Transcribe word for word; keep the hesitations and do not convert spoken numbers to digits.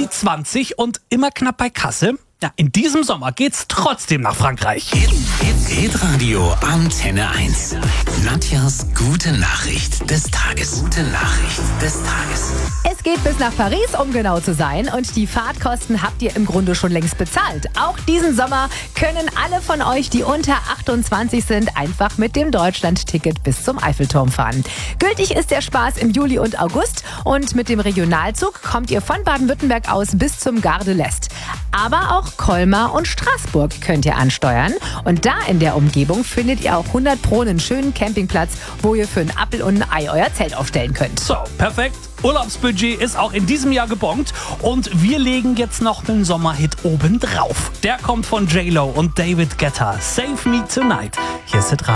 die zwanzig und immer knapp bei Kasse? Ja, in diesem Sommer geht's trotzdem nach Frankreich. Hitradio Antenne eins. Nadjas gute Nachricht des Tages. Gute Nachricht des Tages. Es geht bis nach Paris, um genau zu sein. Und die Fahrtkosten habt ihr im Grunde schon längst bezahlt. Auch diesen Sommer können alle von euch, die unter achtundzwanzig sind, einfach mit dem Deutschland-Ticket bis zum Eiffelturm fahren. Gültig ist der Spaß im Juli und August. Und mit dem Regionalzug kommt ihr von Baden-Württemberg aus bis zum Gare de l'Est. Aber auch Colmar und Straßburg könnt ihr ansteuern. Und da in der Umgebung findet ihr auch hundert Pro einen schönen Campingplatz, wo ihr für einen Appel und ein Ei euer Zelt aufstellen könnt. So, perfekt. Urlaubsbudget ist auch in diesem Jahr gebongt. Und wir legen jetzt noch einen Sommerhit oben drauf. Der kommt von J Lo und David Guetta. Save Me Tonight. Hier ist Hitradio.